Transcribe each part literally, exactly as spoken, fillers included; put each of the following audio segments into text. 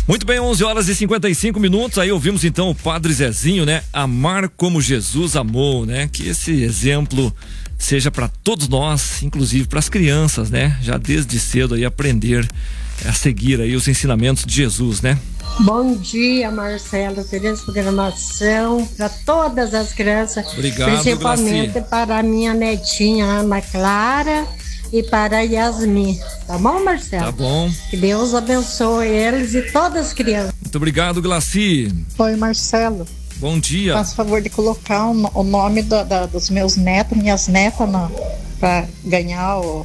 Muito bem, onze horas e cinquenta e cinco minutos, aí ouvimos então o Padre Zezinho, né? Amar como Jesus amou, né? Que esse exemplo seja para todos nós, inclusive para as crianças, né? Já desde cedo aí aprender a seguir aí os ensinamentos de Jesus, né? Bom dia, Marcelo, feliz programação para todas as crianças. Obrigado, principalmente Glaci. para a minha netinha Ana Clara e para a Yasmin. Tá bom, Marcelo? Tá bom. Que Deus abençoe eles e todas as crianças. Muito obrigado, Glaci. Oi, Marcelo. Bom dia. Faça favor de colocar o, o nome da, da, dos meus netos, minhas netas, para ganhar o...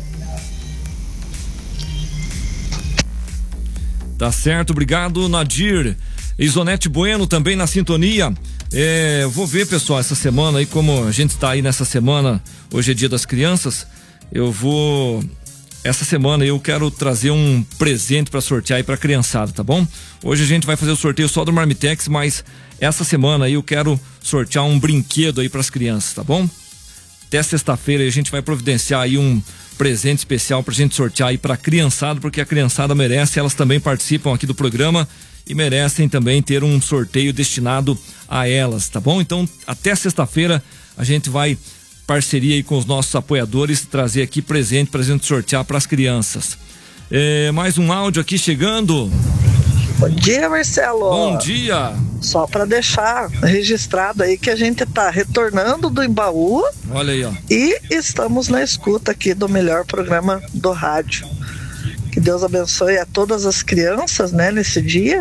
Tá certo, obrigado, Nadir. Isonete Bueno também na sintonia. É, vou ver, pessoal, essa semana aí, como a gente está aí nessa semana, hoje é dia das crianças, eu vou, essa semana eu quero trazer um presente para sortear aí pra criançada, tá bom? Hoje a gente vai fazer o sorteio só do Marmitex, mas essa semana aí eu quero sortear um brinquedo aí pras crianças, tá bom? Até sexta-feira a gente vai providenciar aí um presente especial pra gente sortear aí pra criançada, porque a criançada merece, elas também participam aqui do programa e merecem também ter um sorteio destinado a elas, tá bom? Então, até sexta-feira a gente vai parceria aí com os nossos apoiadores, trazer aqui presente pra gente sortear pras crianças. É, mais um áudio aqui chegando. Bom dia, Marcelo. Bom dia. Só para deixar registrado aí que a gente tá retornando do Embaú. Olha aí, ó. E estamos na escuta aqui do melhor programa do rádio. Que Deus abençoe a todas as crianças, né, nesse dia.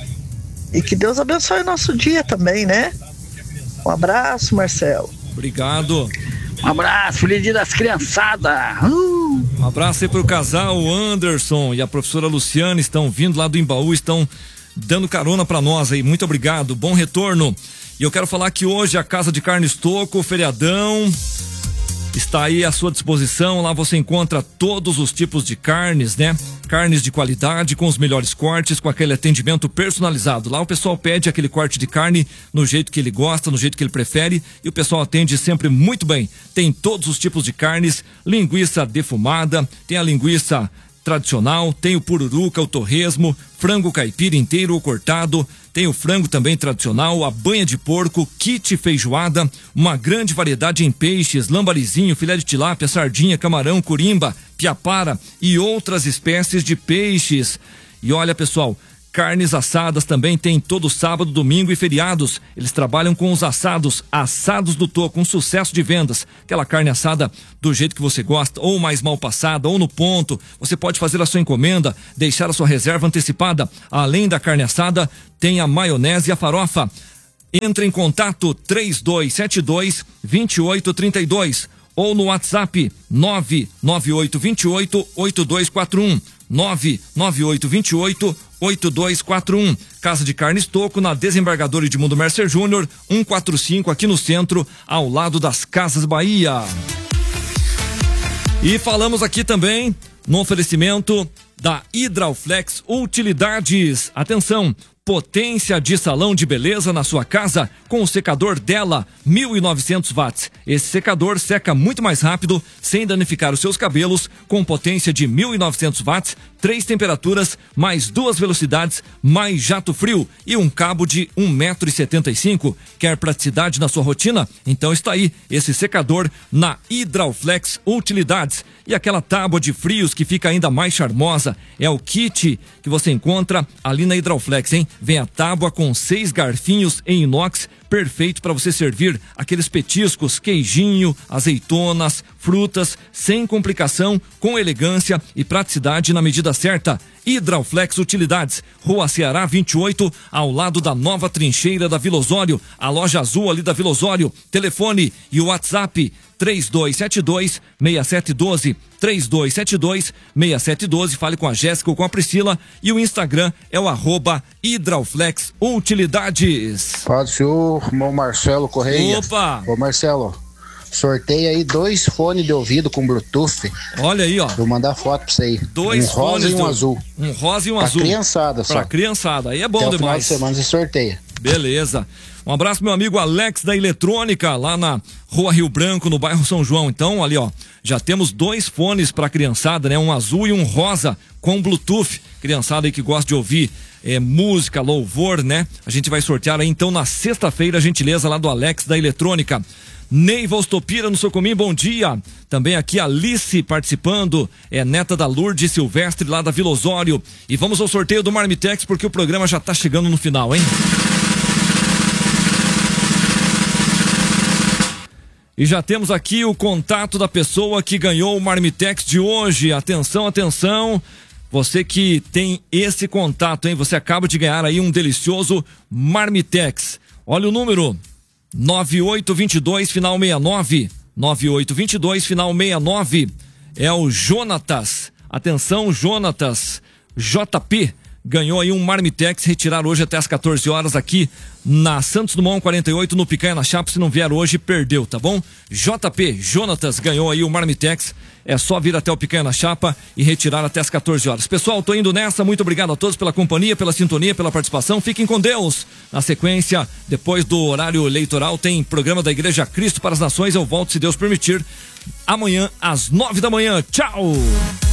E que Deus abençoe o nosso dia também, né? Um abraço, Marcelo. Obrigado. Um abraço, feliz dia das criançadas. Uh! Um abraço aí pro casal, o Anderson e a professora Luciana estão vindo lá do Embaú, estão dando carona pra nós aí. Muito obrigado, bom retorno. E eu quero falar que hoje a Casa de Carne Estoco, feriadão, está aí à sua disposição. Lá você encontra todos os tipos de carnes, né? Carnes de qualidade, com os melhores cortes, com aquele atendimento personalizado. Lá o pessoal pede aquele corte de carne no jeito que ele gosta, no jeito que ele prefere, e o pessoal atende sempre muito bem. Tem todos os tipos de carnes, linguiça defumada, tem a linguiça tradicional, tem o pururuca, o torresmo, frango caipira inteiro ou cortado, tem o frango também tradicional, a banha de porco, kit feijoada, uma grande variedade em peixes, lambarizinho, filé de tilápia, sardinha, camarão, curimba, piapara e outras espécies de peixes. E olha, pessoal, carnes assadas também tem todo sábado, domingo e feriados. Eles trabalham com os assados, assados do Toco, um sucesso de vendas. Aquela carne assada do jeito que você gosta, ou mais mal passada, ou no ponto. Você pode fazer a sua encomenda, deixar a sua reserva antecipada. Além da carne assada, tem a maionese e a farofa. Entre em contato três dois sete dois, dois oito três dois ou no WhatsApp nove nove oito dois oito, oito dois quatro um. nove nove oito dois oito, oito dois quatro um. Casa de Carne Estoco, na Desembargador Edmundo Mercer Júnior, cento e quarenta e cinco, aqui no centro, ao lado das Casas Bahia. E falamos aqui também no oferecimento da Hidrauflex Utilidades. Atenção! Potência de salão de beleza na sua casa com o secador dela, mil e novecentos watts. Esse secador seca muito mais rápido, sem danificar os seus cabelos, com potência de mil e novecentos watts, três temperaturas, mais duas velocidades, mais jato frio e um cabo de um metro e setenta e cinco. Quer praticidade na sua rotina? Então está aí esse secador na Hidrauflex Utilidades. E aquela tábua de frios que fica ainda mais charmosa é o kit que você encontra ali na Hidrauflex, hein? Vem a tábua com seis garfinhos em inox, perfeito para você servir aqueles petiscos, queijinho, azeitonas, frutas, sem complicação, com elegância e praticidade na medida certa. Hidrauflex Utilidades, Rua Ceará vinte e oito, ao lado da nova trincheira da Vila Osório, a loja azul ali da Vila Osório. Telefone e o WhatsApp três dois sete dois, seis sete um dois, três dois sete dois, seis sete um dois. Fale com a Jéssica ou com a Priscila. E o Instagram é o arroba Hidrauflex Utilidades. Pode ser o irmão Marcelo Correia. Opa! Ô Marcelo, sorteia aí dois fones de ouvido com Bluetooth. Olha aí, ó. Vou mandar foto pra você aí. Dois um rosa fones e um do... azul. Um rosa e um pra azul. Criançada só. Pra criançada, aí é bom Até demais. O final de semana você sorteia. Beleza. Um abraço, meu amigo Alex da Eletrônica, lá na Rua Rio Branco, no bairro São João. Então, ali, ó, já temos dois fones pra criançada, né? Um azul e um rosa com Bluetooth. Criançada aí que gosta de ouvir é, música, louvor, né? A gente vai sortear aí, então, na sexta-feira, a gentileza lá do Alex da Eletrônica. Neiva Ostopira no Socomim, bom dia. Também aqui a Alice participando, é neta da Lourdes Silvestre lá da Vila Osório. E vamos ao sorteio do Marmitex, porque o programa já tá chegando no final, hein? E já temos aqui o contato da pessoa que ganhou o Marmitex de hoje. Atenção, atenção. Você que tem esse contato, hein? Você acaba de ganhar aí um delicioso Marmitex. Olha o número. nove oito dois dois, final sessenta e nove. nove oito dois dois, final sessenta e nove. É o Jonatas. Atenção, Jonatas. J P ganhou aí um Marmitex, retirar hoje até as quatorze horas aqui na Santos Dumont quarenta e oito, no Picanha na Chapa. Se não vier hoje, perdeu, tá bom? J P, Jonatas, ganhou aí o Marmitex. É só vir até o Picanha na Chapa e retirar até as quatorze horas. Pessoal, tô indo nessa. Muito obrigado a todos pela companhia, pela sintonia, pela participação. Fiquem com Deus. Na sequência, depois do horário eleitoral, tem programa da Igreja Cristo para as Nações. Eu volto, se Deus permitir, amanhã às nove da manhã. Tchau!